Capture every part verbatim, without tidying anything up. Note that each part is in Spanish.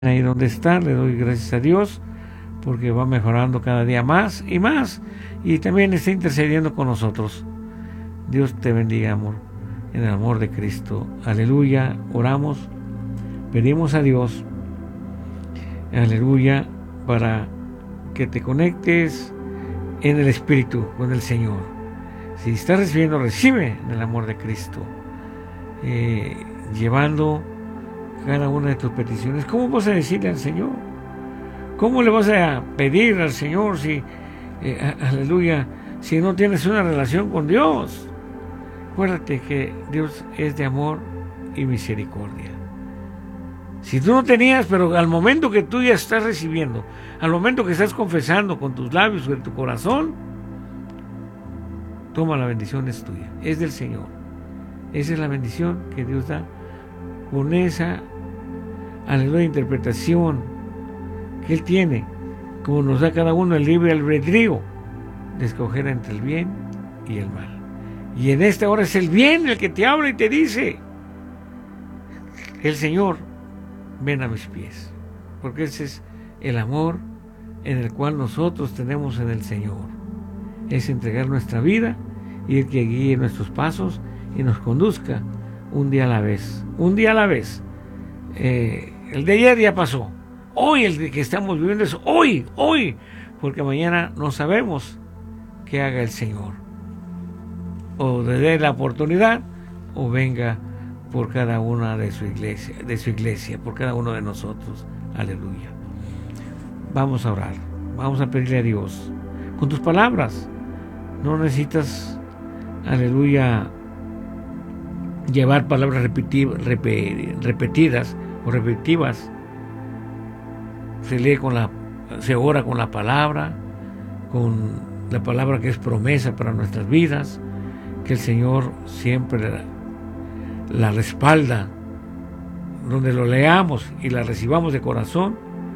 ahí donde está, le doy gracias a Dios porque va mejorando cada día más y más, y también está intercediendo con nosotros. Dios te bendiga, amor, en el amor de Cristo. Aleluya. Oramos, pedimos a Dios, aleluya, para que te conectes en el Espíritu con el Señor. Si estás recibiendo, recibe en el amor de Cristo, eh, llevando cada una de tus peticiones. ¿Cómo vas a decirle al Señor? ¿Cómo le vas a pedir al Señor si, eh, aleluya, si no tienes una relación con Dios? Acuérdate que Dios es de amor y misericordia. Si tú no tenías, pero al momento que tú ya estás recibiendo, al momento que estás confesando con tus labios o en tu corazón, toma, la bendición es tuya, es del Señor. Esa es la bendición que Dios da con esa, aleluya, interpretación que Él tiene, como nos da cada uno el libre albedrío de escoger entre el bien y el mal. Y en esta hora es el bien el que te habla y te dice: el Señor, ven a mis pies, porque ese es el amor en el cual nosotros tenemos en el Señor. Es entregar nuestra vida y el que guíe nuestros pasos y nos conduzca un día a la vez, un día a la vez. Eh, el de ayer ya pasó, hoy el que estamos viviendo es hoy, hoy, porque mañana no sabemos qué haga el Señor, o le dé la oportunidad, o venga por cada una de su iglesia, de su iglesia, por cada uno de nosotros. Aleluya. Vamos a orar, vamos a pedirle a Dios con tus palabras. No necesitas, aleluya, llevar palabras repetitivas, repetidas o repetitivas. Se lee con la, se ora con la palabra, con la palabra que es promesa para nuestras vidas, que el Señor siempre la, la respalda. Donde lo leamos y la recibamos de corazón,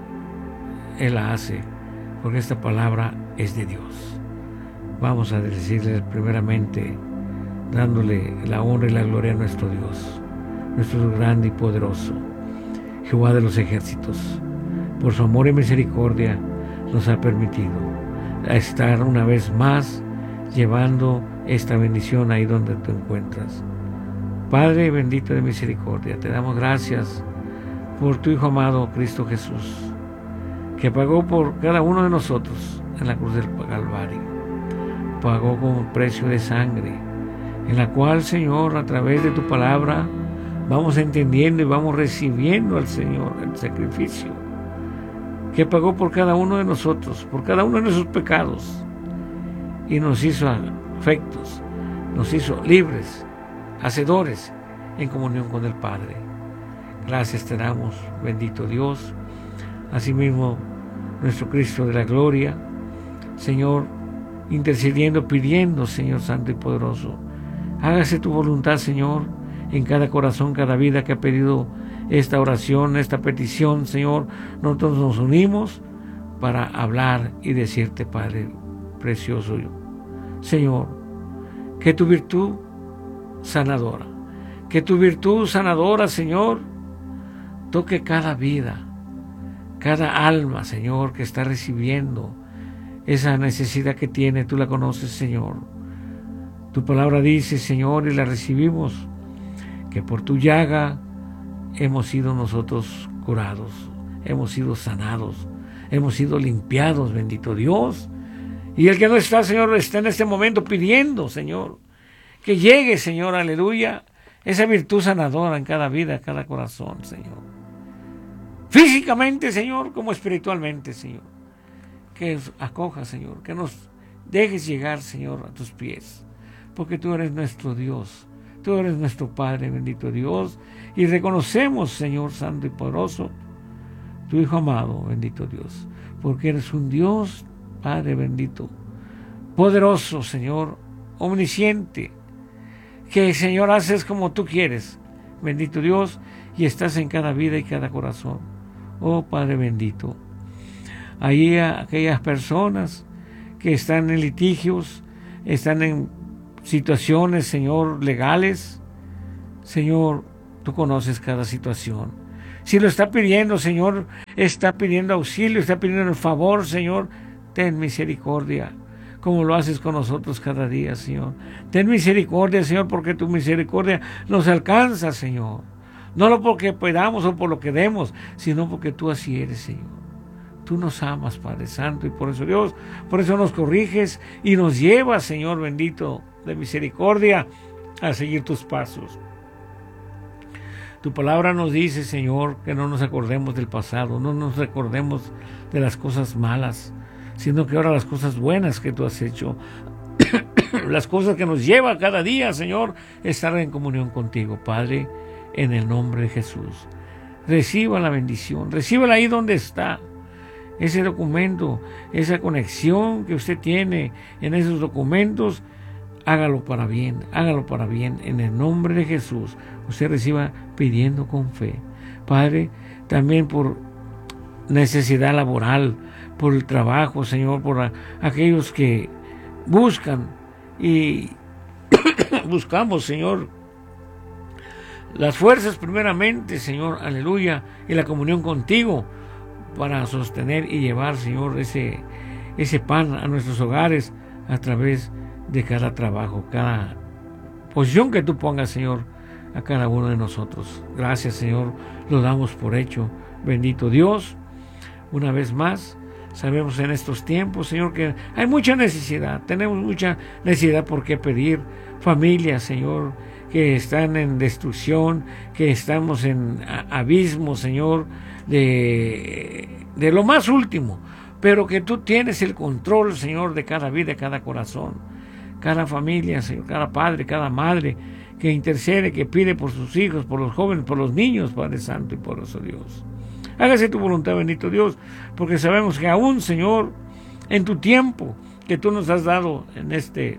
Él la hace, porque esta palabra es de Dios. Vamos a decirle primeramente, dándole la honra y la gloria a nuestro Dios, nuestro grande y poderoso, Jehová de los ejércitos. Por su amor y misericordia nos ha permitido estar una vez más llevando esta bendición ahí donde te encuentras. Padre bendito de misericordia, te damos gracias por tu Hijo amado Cristo Jesús, que pagó por cada uno de nosotros en la cruz del Calvario. Pagó con un precio de sangre, en la cual, Señor, a través de tu palabra vamos entendiendo y vamos recibiendo al Señor el sacrificio que pagó por cada uno de nosotros, por cada uno de nuestros pecados, y nos hizo afectos, nos hizo libres, hacedores en comunión con el Padre. Gracias te damos, bendito Dios. Asimismo, nuestro Cristo de la gloria, Señor, intercediendo, pidiendo, Señor Santo y poderoso, hágase tu voluntad, Señor, en cada corazón, cada vida que ha pedido esta oración, esta petición, Señor. Nosotros nos unimos para hablar y decirte, Padre precioso, Señor, que tu virtud sanadora, que tu virtud sanadora, Señor, toque cada vida, cada alma, Señor, que está recibiendo esa necesidad que tiene. Tú la conoces, Señor. Tu palabra dice, Señor, y la recibimos, que por tu llaga hemos sido nosotros curados, hemos sido sanados, hemos sido limpiados, bendito Dios. Y el que no está, Señor, está en este momento pidiendo, Señor, que llegue, Señor, aleluya, esa virtud sanadora en cada vida, en cada corazón, Señor. Físicamente, Señor, como espiritualmente, Señor. Que acoja, Señor, que nos dejes llegar, Señor, a tus pies, porque tú eres nuestro Dios, tú eres nuestro Padre, bendito Dios, y reconocemos, Señor Santo y poderoso, tu Hijo amado, bendito Dios, porque eres un Dios, Padre bendito, poderoso, Señor, omnisciente, que, Señor, haces como tú quieres, bendito Dios, y estás en cada vida y cada corazón. Oh Padre bendito, ahí a aquellas personas que están en litigios, están en situaciones, Señor, legales, Señor, tú conoces cada situación. Si lo está pidiendo, Señor, está pidiendo auxilio, está pidiendo el favor, Señor, ten misericordia, como lo haces con nosotros cada día, Señor. Ten misericordia, Señor, porque tu misericordia nos alcanza, Señor. No lo porque podamos o por lo que demos, sino porque tú así eres, Señor. Tú nos amas, Padre Santo, y por eso, Dios, por eso nos corriges y nos llevas, Señor bendito, de misericordia, a seguir tus pasos. Tu palabra nos dice, Señor, que no nos acordemos del pasado, no nos recordemos de las cosas malas, sino que ahora las cosas buenas que tú has hecho, las cosas que nos lleva cada día, Señor, estar en comunión contigo, Padre, en el nombre de Jesús. Reciba la bendición, recíbala ahí donde está. Ese documento, esa conexión que usted tiene en esos documentos, hágalo para bien, hágalo para bien, en el nombre de Jesús. Usted reciba pidiendo con fe. Padre, también por necesidad laboral, por el trabajo, Señor, por a, aquellos que buscan y buscamos, Señor, las fuerzas primeramente, Señor, aleluya, y la comunión contigo para sostener y llevar, Señor, ese, ese pan a nuestros hogares a través de cada trabajo, cada posición que tú pongas, Señor, a cada uno de nosotros. Gracias, Señor, lo damos por hecho. Bendito Dios, una vez más, sabemos en estos tiempos, Señor, que hay mucha necesidad, tenemos mucha necesidad por qué pedir. Familias, Señor, que están en destrucción, que estamos en abismo, Señor, de, de lo más último, pero que tú tienes el control, Señor, de cada vida, de cada corazón, cada familia, Señor, cada padre, cada madre, que intercede, que pide por sus hijos, por los jóvenes, por los niños, Padre Santo y poderoso Dios. Hágase tu voluntad, bendito Dios, porque sabemos que aún, Señor, en tu tiempo que tú nos has dado en este,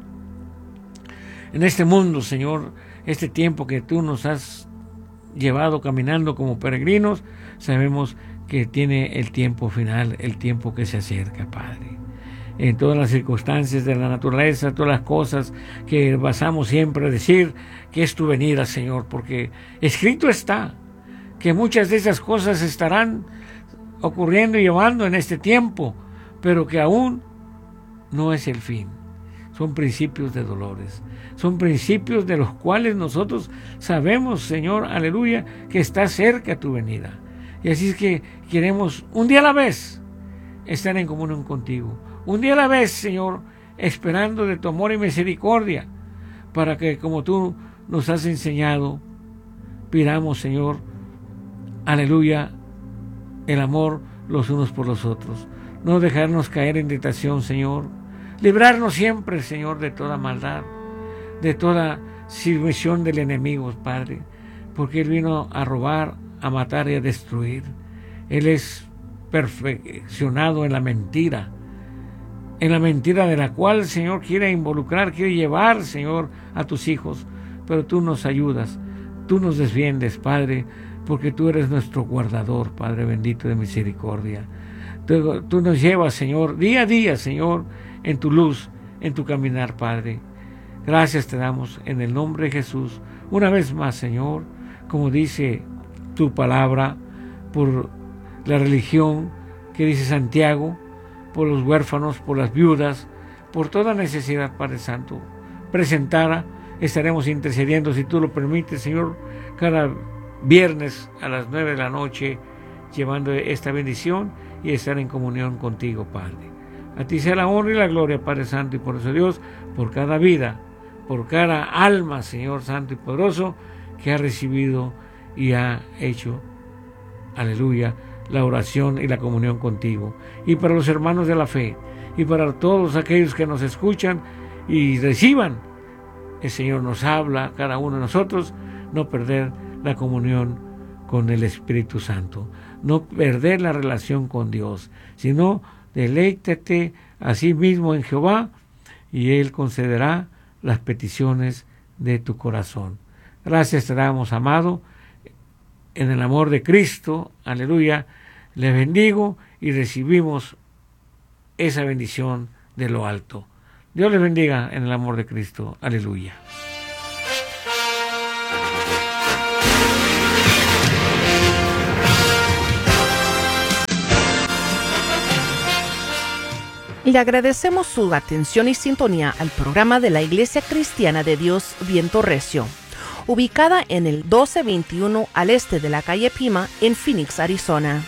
en este mundo, Señor, este tiempo que tú nos has llevado caminando como peregrinos, sabemos que tiene el tiempo final, el tiempo que se acerca, Padre. En todas las circunstancias de la naturaleza, todas las cosas que basamos siempre a decir que es tu venida, Señor, porque escrito está que muchas de esas cosas estarán ocurriendo y llevando en este tiempo, pero que aún no es el fin. Son principios de dolores, son principios de los cuales nosotros sabemos, Señor, aleluya, que está cerca tu venida. Y así es que queremos un día a la vez estar en comunión contigo, un día a la vez, Señor, esperando de tu amor y misericordia, para que, como tú nos has enseñado, pidamos, Señor, aleluya, el amor los unos por los otros. No dejarnos caer en tentación, Señor. Librarnos siempre, Señor, de toda maldad, de toda sumisión del enemigo, Padre, porque Él vino a robar, a matar y a destruir. Él es perfeccionado en la mentira, en la mentira de la cual, Señor, quiere involucrar, quiere llevar, Señor, a tus hijos, pero tú nos ayudas, tú nos defiendes, Padre, porque tú eres nuestro guardador, Padre bendito de misericordia. Tú, tú nos llevas, Señor, día a día, Señor, en tu luz, en tu caminar, Padre. Gracias te damos en el nombre de Jesús. Una vez más, Señor, como dice tu palabra, por la religión que dice Santiago, por los huérfanos, por las viudas, por toda necesidad, Padre Santo, presentada, estaremos intercediendo, si tú lo permites, Señor, cada viernes a las nueve de la noche, llevando esta bendición y estar en comunión contigo, Padre. A ti sea la honra y la gloria, Padre Santo y poderoso Dios, por cada vida, por cada alma, Señor Santo y poderoso, que ha recibido y ha hecho, aleluya, la oración y la comunión contigo. Y para los hermanos de la fe, y para todos aquellos que nos escuchan y reciban, el Señor nos habla, cada uno de nosotros, no perder la comunión con el Espíritu Santo, no perder la relación con Dios, sino deleítate a sí mismo en Jehová y Él concederá las peticiones de tu corazón. Gracias te damos, amado, en el amor de Cristo, aleluya, le bendigo y recibimos esa bendición de lo alto. Dios les bendiga en el amor de Cristo, aleluya. Le agradecemos su atención y sintonía al programa de la Iglesia Cristiana de Dios Viento Recio, ubicada en el doce veintiuno al este de la calle Pima en Phoenix, Arizona.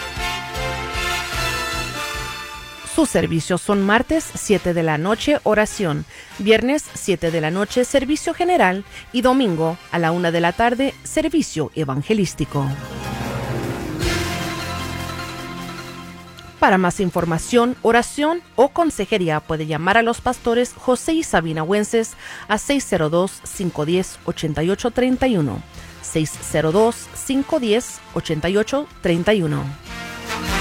Sus servicios son martes siete de la noche, oración, viernes siete de la noche, servicio general y domingo a la una de la tarde, servicio evangelístico. Para más información, oración o consejería puede llamar a los pastores José y Sabina Wences a seis cero dos, cinco uno cero, ocho ocho tres uno, seis cero dos, cinco uno cero, ocho ocho tres uno.